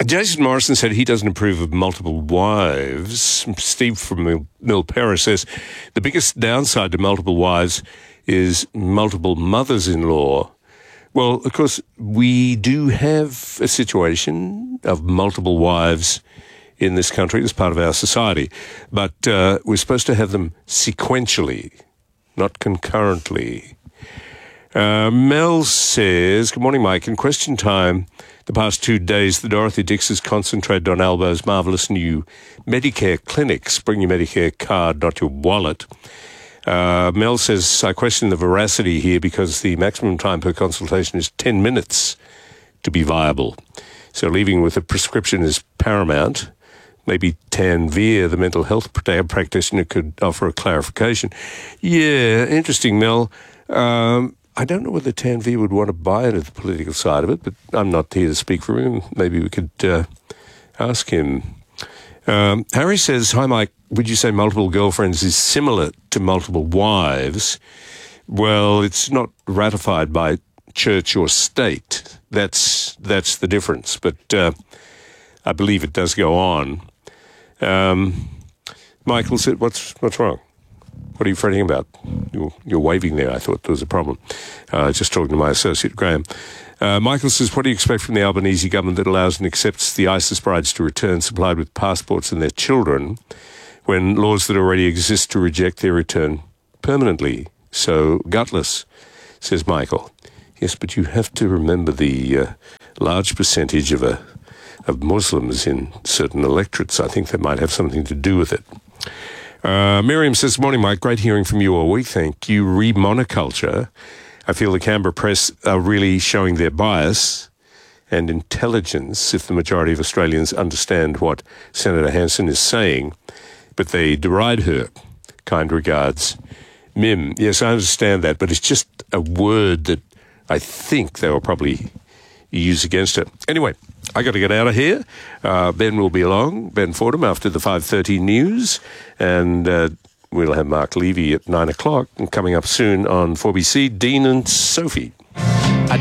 Jason Morrison said he doesn't approve of multiple wives. Steve from Milpera says the biggest downside to multiple wives is multiple mothers-in-law. Well, of course, we do have a situation of multiple wives in this country as part of our society, but we're supposed to have them sequentially, not concurrently. Mel says, good morning, Mike. In question time, the past 2 days, the Dorothy Dix has concentrated on Albo's marvellous new Medicare clinics. Bring your Medicare card, not your wallet. Mel says, I question the veracity here because the maximum time per consultation is 10 minutes to be viable. So leaving with a prescription is paramount. Maybe Tanveer, the mental health practitioner, could offer a clarification. Yeah, interesting, Mel. I don't know whether Tanveer would want to buy into the political side of it, but I'm not here to speak for him. Maybe we could ask him. Harry says, hi, Mike. Would you say multiple girlfriends is similar to multiple wives? Well, it's not ratified by church or state. That's the difference. But I believe it does go on. Michael said, what's wrong? What are you fretting about? You're waving there. I thought there was a problem. Just talking to my associate, Graham. Michael says, what do you expect from the Albanese government that allows and accepts the ISIS brides to return supplied with passports and their children when laws that already exist to reject their return permanently? So gutless, says Michael. Yes, but you have to remember the large percentage of Muslims in certain electorates. I think that might have something to do with it. Miriam says, morning, Mike. Great hearing from you all week. Thank you. Re-monoculture. I feel the Canberra press are really showing their bias and intelligence if the majority of Australians understand what Senator Hanson is saying, but they deride her. Kind regards, Mim. Yes, I understand that, but it's just a word that I think they will probably use against her. Anyway, I got to get out of here. Ben will be along, Ben Fordham, after the 5:30 news, and we'll have Mark Levy at 9 o'clock, and coming up soon on 4BC, Dean and Sophie.